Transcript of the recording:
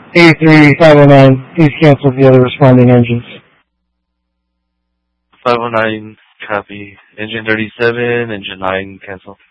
83-509, please cancel the other responding engines. 509, copy. Engine 37, engine 9, cancel.